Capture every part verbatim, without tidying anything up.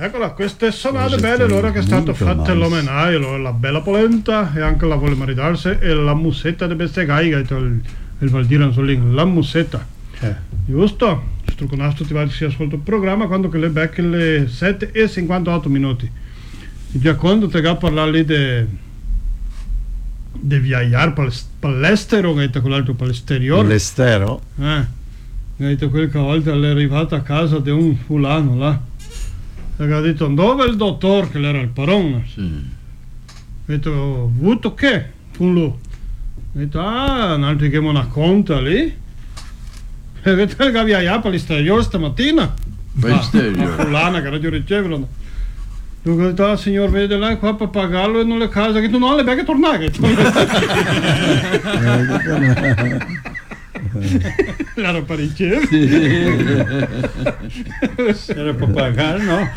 Eccola, queste sonate belle, allora che è stato fatto l'omenaggio, la bella polenta e anche la vuole maridarsi e la musetta di Bestegaiga, il, il Valdiran Solin, la musetta. Eh. Giusto? Struconasto ti va si ascolta il programma quando che le becche le sette e cinquantotto minuti. E già quando te ga parlare lì di di viaggiare per l'estero, che è quell'altro per l'esteriore. L'estero? Eh. Che qualche volta è arrivata a casa di un fulano là. E ha detto, dove è il dottore, che era il parone? Sì. Ha detto, avuto che? Con lui. Ha detto, ah, un altro che una conta lì. E ha detto, che viaggiare per l'esteriore stamattina. Per l'esteriore? La fulana che radio ricevono. Dunque ho detto, ah, signor, vede lei qua per pagarlo e non le case, che tu non le becche tornare. L'era per ricevere. Era per pagare, no?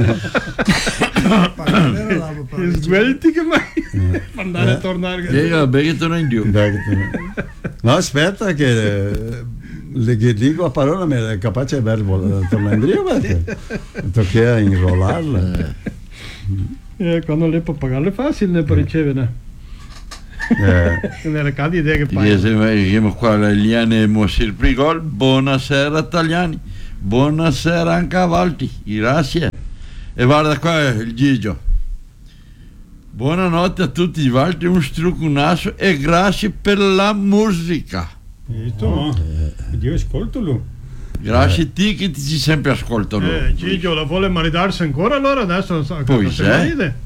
Svelti che mai mandare a tornare. E vabbè che torna in giù. No, aspetta che le che dico a parola mi è capace di tornare in giù perché tocca inrollarla. Eh, quando lei può pagarle facile, ne può ricevere. Eh. Nelle cadi idee che Perché se vediamo qua l'Eliane Mosir Prigol, buonasera italiani, buonasera anche a Valti, grazie. E guarda qua il Gigio. Buonanotte a tutti i Valti, un strucunasso e grazie per la musica. Visto, no? Io ascolto lui. Grazie a te che ti ci sempre ascoltano. Eh, Gigio la vuole maridarsi ancora allora adesso? Poi se